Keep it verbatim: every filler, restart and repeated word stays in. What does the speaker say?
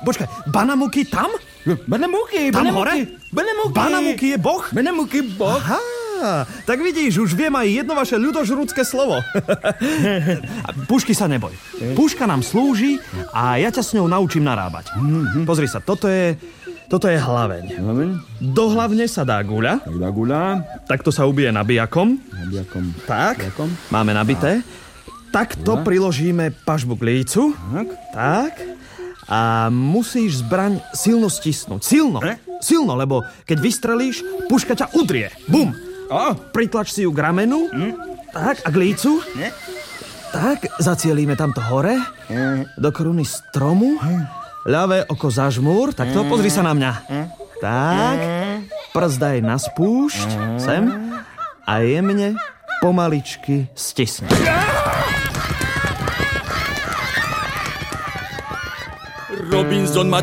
počkaj, Banamuki tam? Banamuki, Tam Banamuki, hore? Banamuki. Banamuki je boh? Banamuki boh. Aha, tak vidíš, už viem aj jedno vaše ľudožrúdske slovo. Pušky sa neboj. Puška nám slúži a ja ťa s ňou naučím narábať. Pozri sa, toto je, toto je hlaveň. Do hlavne sa dá guľa. Tak dá guľa. Takto sa ubije nabijakom. Nabijakom. Tak, Nabijakom. máme nabité. Takto priložíme pažbu k lícu. Tak. Tak. A musíš zbraň silno stisnúť. Silno. Eh? Silno, lebo keď vystrelíš, puška ťa udrie. Bum. A? Pritlač si ju k ramenu. Tak, a k lícu. Ne? Tak, zacielíme tamto hore. Do koruny stromu. Ľavé oko zažmúr. Takto, pozri sa na mňa. Tak. Prst daj na spúšť. Sem. A jemne, pomaličky stisni. Robinson má